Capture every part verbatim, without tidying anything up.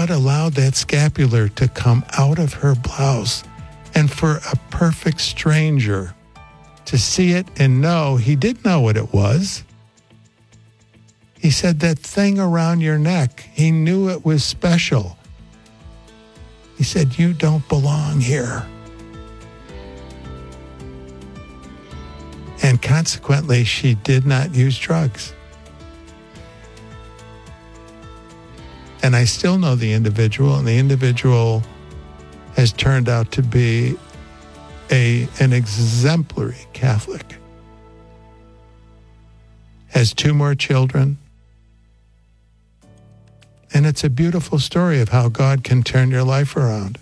blood allowed that scapular to come out of her blouse. And for a perfect stranger to see it and know, he did know what it was. He said, that thing around your neck, he knew it was special. He said, you don't belong here. And consequently, she did not use drugs. And I still know the individual, and the individual has turned out to be a an exemplary Catholic. Has two more children. And it's a beautiful story of how God can turn your life around.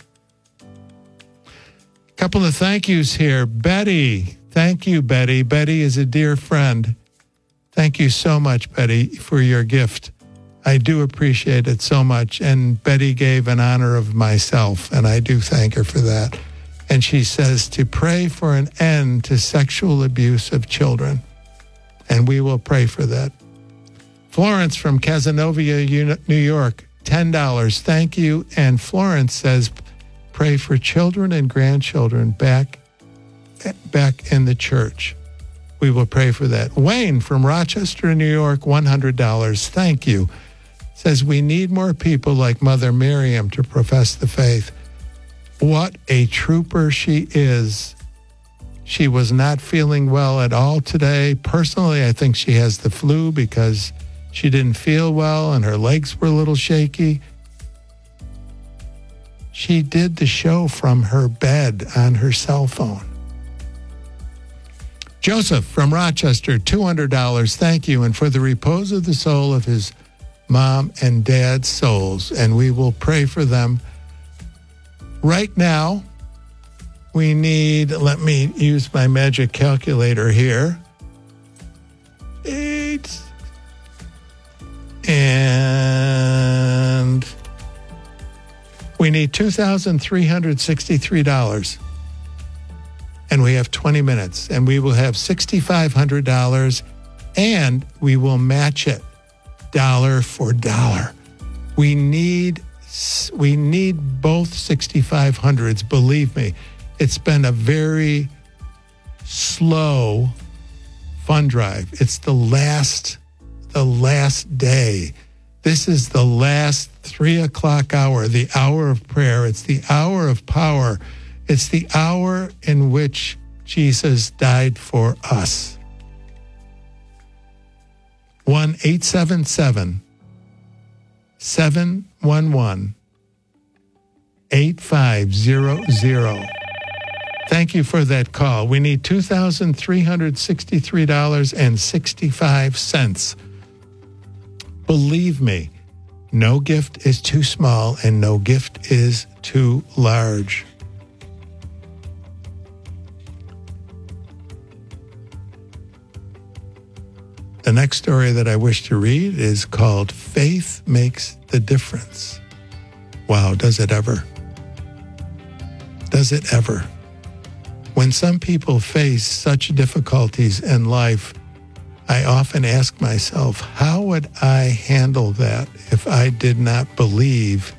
A couple of thank yous here. Betty. Thank you, Betty. Betty is a dear friend. Thank you so much, Betty, for your gift. I do appreciate it so much. And Betty gave in honor of myself, and I do thank her for that. And she says to pray for an end to sexual abuse of children. And we will pray for that. Florence from Casanova, New York, ten dollars. Thank you. And Florence says, pray for children and grandchildren back, back in the church. We will pray for that. Wayne from Rochester, New York, one hundred dollars. Thank you. Says, we need more people like Mother Miriam to profess the faith. What a trooper she is. She was not feeling well at all today. Personally, I think she has the flu because she didn't feel well and her legs were a little shaky. She did the show from her bed on her cell phone. Joseph from Rochester, two hundred dollars. Thank you. And for the repose of the soul of his mom and dad's souls. And we will pray for them. Right now, we need, let me use my magic calculator here. Eight. And we need two thousand three hundred sixty-three dollars. And we have twenty minutes. And we will have six thousand five hundred dollars. And we will match it dollar for dollar. We need we need both sixty-five hundreds. Believe me, it's been a very slow fund drive. It's the last the last day. This is the last three o'clock hour, the hour of prayer. It's the hour of power. It's the hour in which Jesus died for us. one eight seven seven, seven one one, eight five zero zero. Thank you for that call. We need two thousand three hundred sixty-three dollars and sixty-five cents. Believe me, no gift is too small and no gift is too large. The next story that I wish to read is called Faith Makes the Difference. Wow, does it ever? Does it ever? When some people face such difficulties in life, I often ask myself, how would I handle that if I did not believe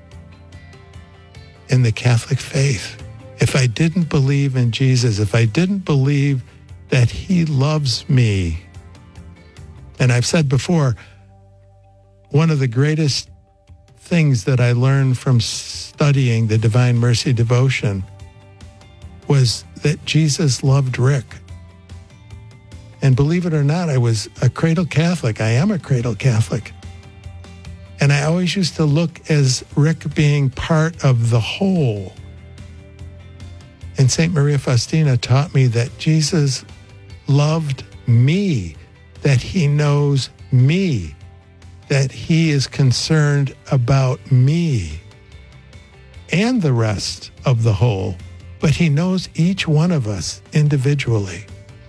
in the Catholic faith? If I didn't believe in Jesus, if I didn't believe that he loves me? And I've said before, one of the greatest things that I learned from studying the Divine Mercy devotion was that Jesus loved Rick. And believe it or not, I was a cradle Catholic. I am a cradle Catholic. And I always used to look as Rick being part of the whole. And Saint Maria Faustina taught me that Jesus loved me, that he knows me, that he is concerned about me and the rest of the whole, but he knows each one of us individually.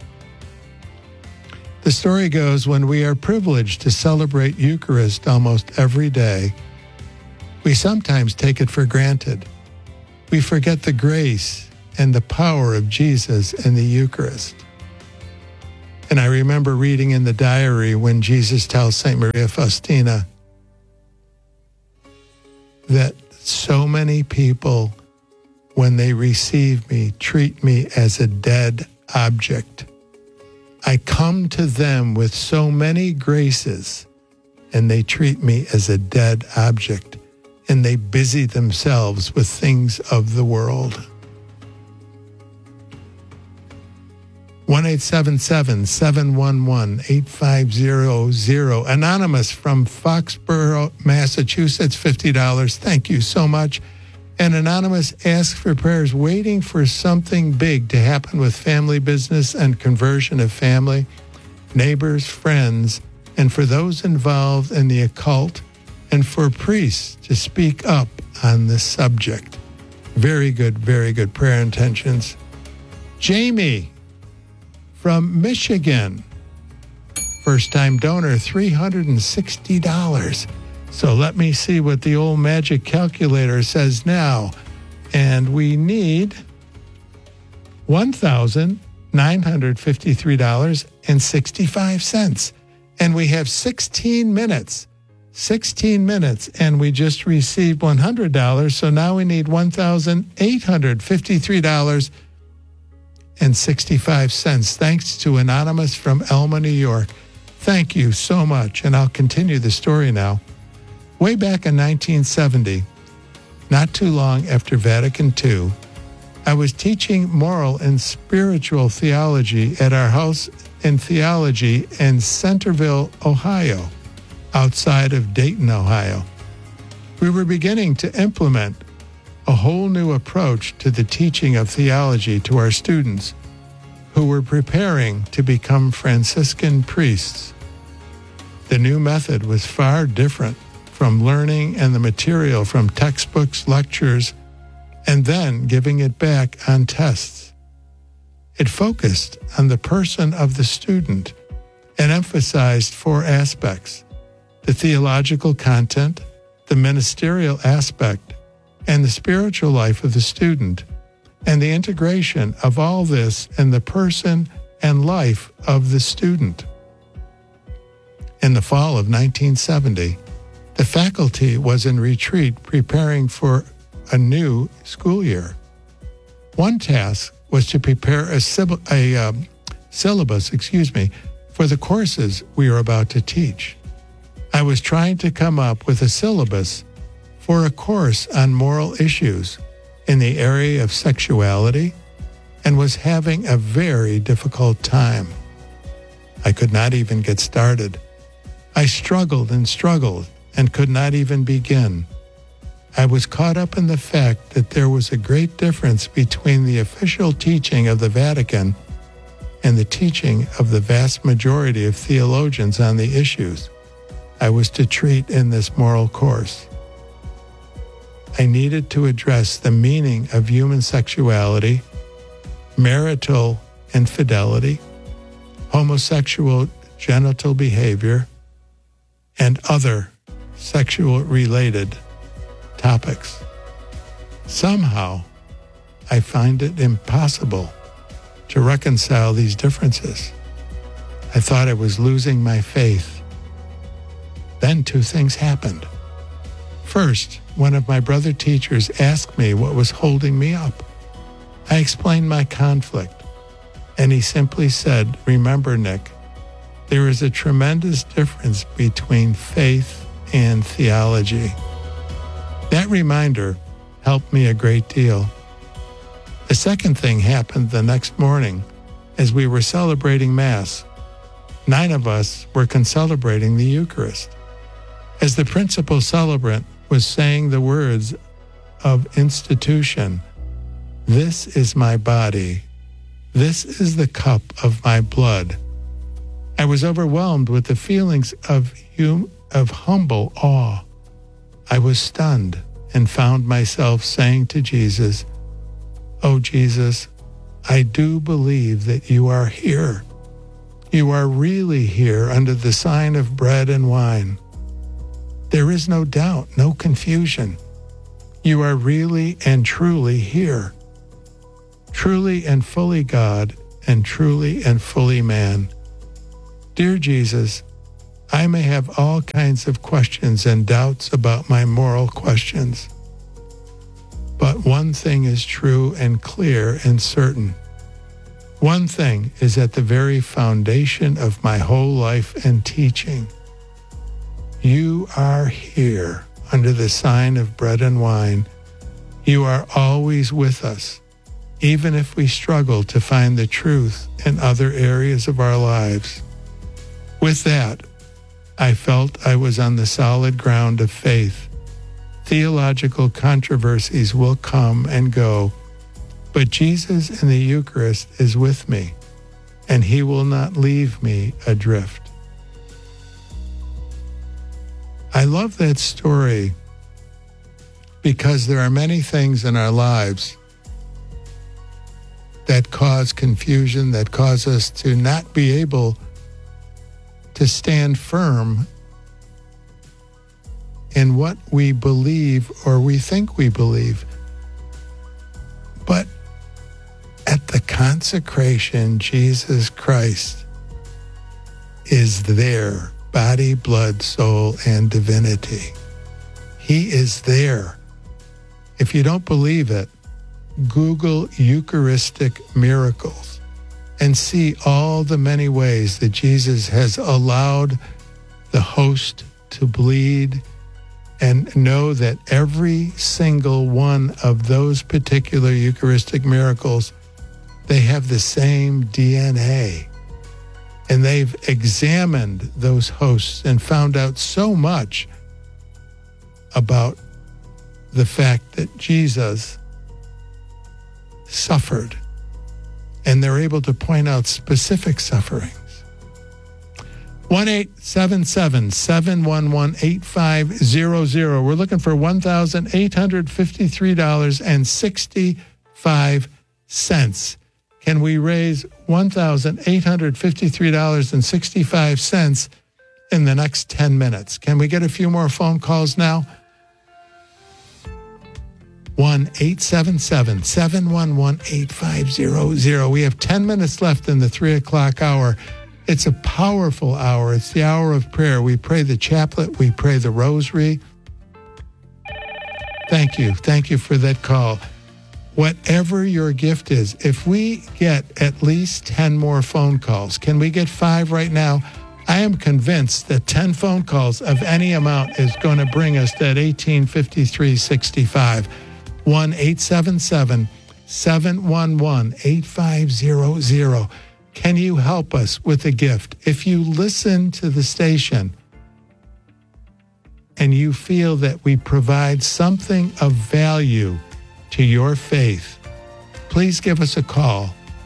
The story goes, when we are privileged to celebrate Eucharist almost every day, we sometimes take it for granted. We forget the grace and the power of Jesus in the Eucharist. And I remember reading in the diary when Jesus tells Saint Maria Faustina that so many people, when they receive me, treat me as a dead object. I come to them with so many graces, and they treat me as a dead object, and they busy themselves with things of the world. one eight seven seven, seven one one, eight five zero zero. Anonymous from Foxborough, Massachusetts, fifty dollars. Thank you so much. And Anonymous asks for prayers, waiting for something big to happen with family business and conversion of family, neighbors, friends, and for those involved in the occult, and for priests to speak up on this subject. Very good, very good prayer intentions. Jamie from Michigan, first-time donor, three hundred sixty dollars. So let me see what the old magic calculator says now. And we need one thousand nine hundred fifty-three dollars and sixty-five cents. And we have sixteen minutes. sixteen minutes, and we just received one hundred dollars. So now we need one thousand eight hundred fifty-three dollars and sixty-five cents. Thanks to Anonymous from Elma, New York. Thank you so much. And I'll continue the story now. Way back in nineteen seventy, not too long after Vatican Two, I was teaching moral and spiritual theology at our house in theology in Centerville, Ohio, outside of Dayton, Ohio. We were beginning to implement a whole new approach to the teaching of theology to our students who were preparing to become Franciscan priests. The new method was far different from learning and the material from textbooks, lectures, and then giving it back on tests. It focused on the person of the student and emphasized four aspects: the theological content, the ministerial aspect, and the spiritual life of the student, and the integration of all this in the person and life of the student. In the fall of nineteen seventy, the faculty was in retreat preparing for a new school year. One task was to prepare a, a um, syllabus, excuse me, for the courses we were about to teach. I was trying to come up with a syllabus for a course on moral issues in the area of sexuality and was having a very difficult time. I could not even get started. I struggled and struggled and could not even begin. I was caught up in the fact that there was a great difference between the official teaching of the Vatican and the teaching of the vast majority of theologians on the issues I was to treat in this moral course. I needed to address the meaning of human sexuality, marital infidelity, homosexual genital behavior, and other sexual-related topics. Somehow, I find it impossible to reconcile these differences. I thought I was losing my faith. Then two things happened. First, one of my brother teachers asked me what was holding me up. I explained my conflict, and he simply said, "Remember, Nick, there is a tremendous difference between faith and theology." That reminder helped me a great deal. The second thing happened the next morning as we were celebrating Mass. Nine of us were concelebrating the Eucharist. As the principal celebrant was saying the words of institution, "This is my body. This is the cup of my blood," I was overwhelmed with the feelings of hum- of humble awe. I was stunned and found myself saying to Jesus, "Oh Jesus, I do believe that you are here. You are really here under the sign of bread and wine. There is no doubt, no confusion. You are really and truly here. Truly and fully God and truly and fully man. Dear Jesus, I may have all kinds of questions and doubts about my moral questions. But one thing is true and clear and certain. One thing is at the very foundation of my whole life and teaching. You are here under the sign of bread and wine. You are always with us, even if we struggle to find the truth in other areas of our lives. With that, I felt I was on the solid ground of faith. Theological controversies will come and go, but Jesus in the Eucharist is with me, and he will not leave me adrift. I love that story because there are many things in our lives that cause confusion, that cause us to not be able to stand firm in what we believe or we think we believe. But at the consecration, Jesus Christ is there, body, blood, soul, and divinity. He is there. If you don't believe it, Google Eucharistic miracles and see all the many ways that Jesus has allowed the host to bleed, and know that every single one of those particular Eucharistic miracles, they have the same D N A. And they've examined those hosts and found out so much about the fact that Jesus suffered. And they're able to point out specific sufferings. one eight seven seven, seven one one, eight five zero zero. We're looking for one thousand eight hundred fifty-three dollars and sixty-five cents. Can we raise one thousand eight hundred fifty-three dollars and sixty-five cents in the next ten minutes? Can we get a few more phone calls now? one eight seven seven, seven one one, eight five zero zero. We have ten minutes left in the three o'clock hour. It's a powerful hour. It's the hour of prayer. We pray the chaplet. We pray the rosary. Thank you. Thank you for that call. Whatever your gift is, if we get at least ten more phone calls, can we get five right now? I am convinced that ten phone calls of any amount is going to bring us that eighteen fifty-three sixty-five. one eight seven seven, seven one one, eight five zero zero. Can you help us with a gift? If you listen to the station and you feel that we provide something of value to your faith, please give us a call.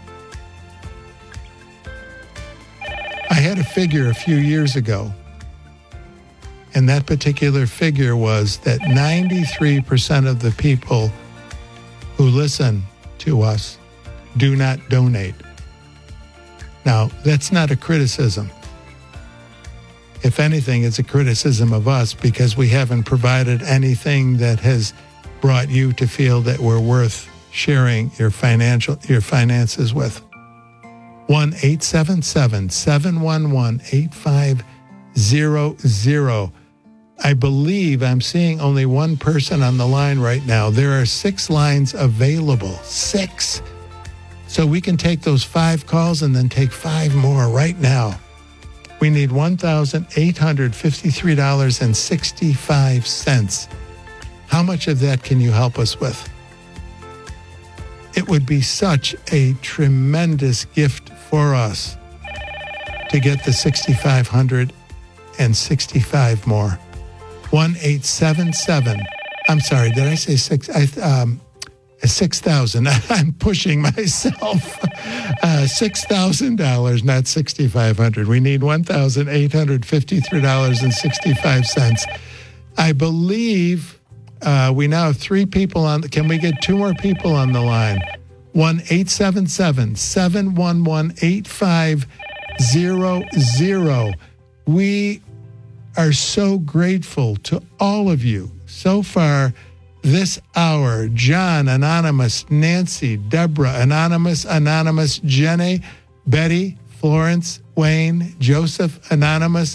I had a figure a few years ago, and that particular figure was that ninety-three percent of the people who listen to us do not donate. Now, that's not a criticism. If anything, it's a criticism of us because we haven't provided anything that has brought you to feel that we're worth sharing your financial your finances with. one eight seven seven, seven one one, eight five zero zero. I believe I'm seeing only one person on the line right now. There are six lines available. Six. So we can take those five calls and then take five more right now. We need one thousand eight hundred fifty-three dollars and sixty-five cents. How much of that can you help us with? It would be such a tremendous gift for us to get the six thousand five hundred sixty-five more. one eight seven seven. I'm sorry, did I say six? I, um, six thousand. I'm pushing myself. Uh, six thousand dollars, not six thousand five hundred dollars. We need one thousand eight hundred fifty-three dollars and sixty-five cents. I believe uh, we now have three people on. Can we get two more people on the line? one eight seven seven, seven one one, eight five zero zero. We are so grateful to all of you so far this hour. John, Anonymous, Nancy, Deborah, Anonymous, Anonymous, Jenny, Betty, Florence, Wayne, Joseph, Anonymous,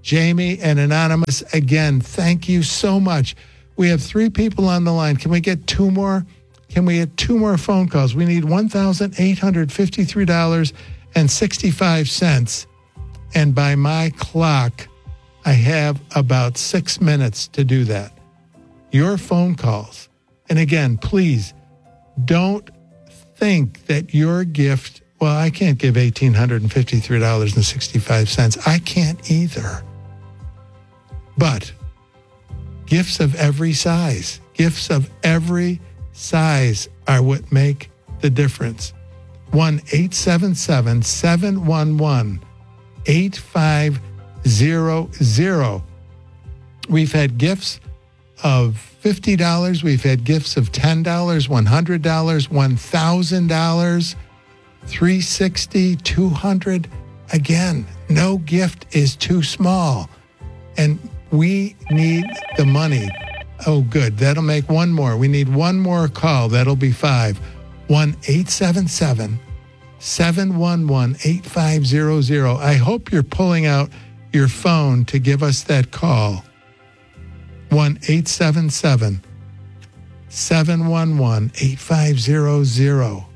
Jamie and Anonymous, again, thank you so much. We have three people on the line. Can we get two more? Can we get two more phone calls? We need one thousand eight hundred fifty-three dollars and sixty-five cents. And by my clock, I have about six minutes to do that. Your phone calls. And again, please don't think that your gift, well, I can't give one thousand eight hundred fifty-three dollars and sixty-five cents. I can't either. But gifts of every size, gifts of every size are what make the difference. one eight seven seven, seven one one, eight five zero zero. We've had gifts of fifty dollars. We've had gifts of ten dollars, one hundred dollars, one thousand dollars, three hundred sixty dollars, two hundred dollars. Again, no gift is too small. And we need the money. Oh, good. That'll make one more. We need one more call. That'll be five. one eight seven seven, seven one one, eight five zero zero. I hope you're pulling out your phone to give us that call. one eight seven seven, seven one one, eight five zero zero.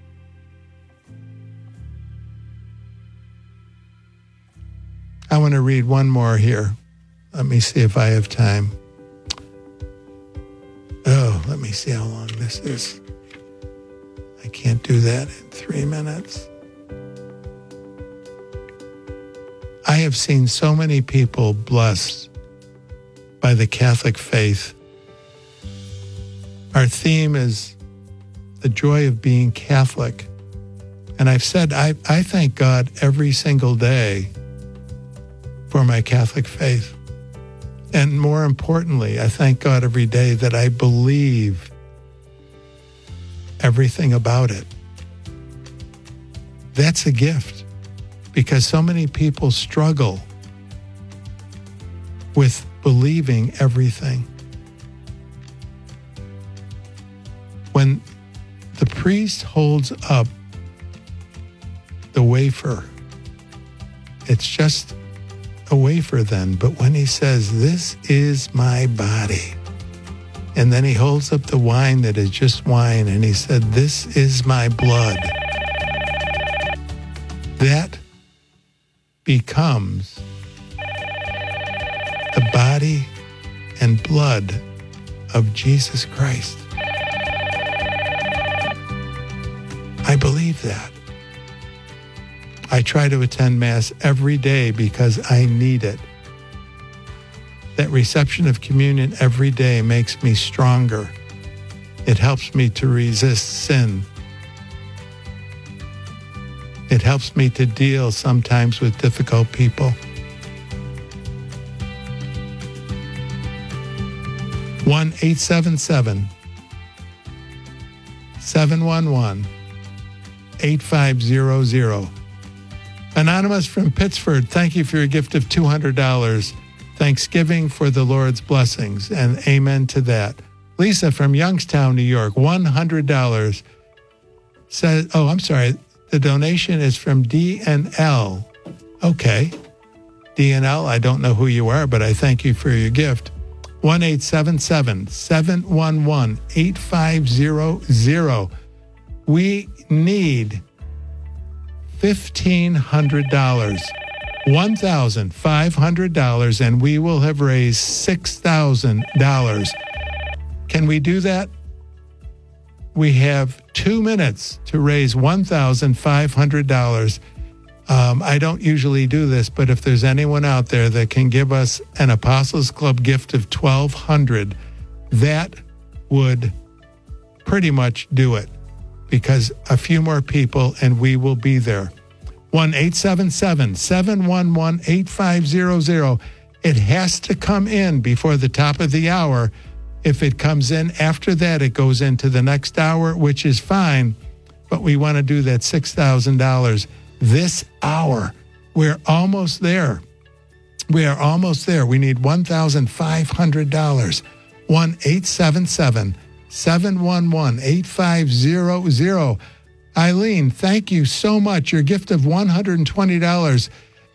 I want to read one more here. Let me see if I have time. Oh, let me see how long this is. I can't do that in three minutes. I have seen so many people blessed by the Catholic faith. Our theme is the joy of being Catholic. And I've said I, I thank God every single day for my Catholic faith. And more importantly, I thank God every day that I believe everything about it. That's a gift, because so many people struggle with believing everything. When the priest holds up the wafer, it's just a wafer then, but when he says, "This is my body," and then he holds up the wine that is just wine, and he said, "This is my blood," that becomes the body and blood of Jesus Christ. I believe that. I try to attend Mass every day because I need it. That reception of communion every day makes me stronger. It helps me to resist sin. It helps me to deal sometimes with difficult people. one eight seven seven, seven one one, eight five zero zero. Anonymous from Pittsford, thank you for your gift of two hundred dollars. Thanksgiving for the Lord's blessings, and amen to that. Lisa from Youngstown, New York, one hundred dollars. Says, oh, I'm sorry. The donation is from D N L. Okay. D N L, I don't know who you are, but I thank you for your gift. one eight seven seven, seven one one, eight five zero zero. We need fifteen hundred dollars, one thousand five hundred dollars, and we will have raised six thousand dollars. Can we do that? We have two minutes to raise one thousand five hundred dollars. Um, I don't usually do this, but if there's anyone out there that can give us an Apostles Club gift of twelve hundred dollars, that would pretty much do it, because a few more people and we will be there. one eight seven seven, seven one one, eight five zero zero. It has to come in before the top of the hour. If it comes in after that, it goes into the next hour, which is fine, but we want to do that six thousand dollars this hour. We're almost there. We are almost there. We need one thousand five hundred dollars. one eight seven seven, seven one one, eight five zero zero. Eileen, thank you so much. Your gift of one hundred twenty dollars.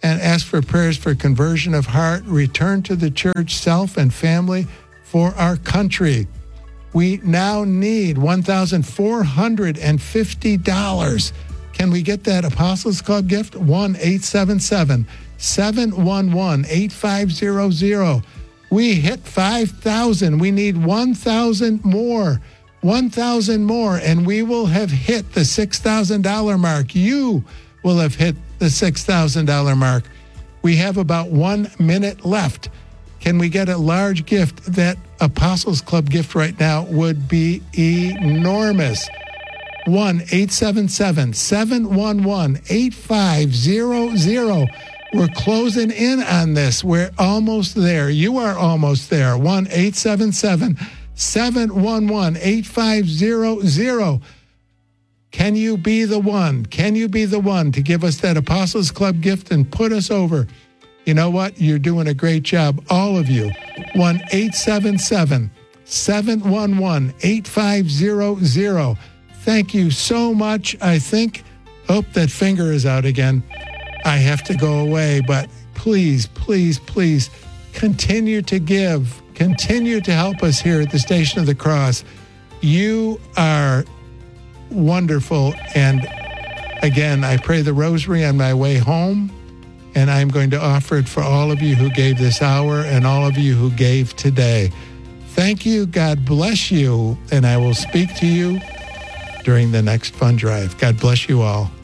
and ask for prayers for conversion of heart, return to the church, self, and family for our country. We now need one thousand four hundred fifty dollars. Can we get that Apostles Club gift? one eight seven seven, seven one one, eight five zero zero. We hit five thousand. We need one thousand more. one thousand more, and we will have hit the six thousand dollars mark. You will have hit the six thousand dollars mark. We have about one minute left. Can we get a large gift? That Apostles Club gift right now would be enormous. one eight seven seven, seven one one, eight five zero zero. We're closing in on this. We're almost there. You are almost there. one eight seven seven, seven one one, eight five zero zero. Can you be the one? Can you be the one to give us that Apostles Club gift and put us over? You know what? You're doing a great job, all of you. one eight seven seven, seven one one, eight five zero zero. Thank you so much. I think, oh, that finger is out again. I have to go away, but please, please, please continue to give. Continue to help us here at the Station of the Cross. You are wonderful. And again, I pray the rosary on my way home, and I'm going to offer it for all of you who gave this hour and all of you who gave today. Thank you. God bless you. And I will speak to you during the next fund drive. God bless you all.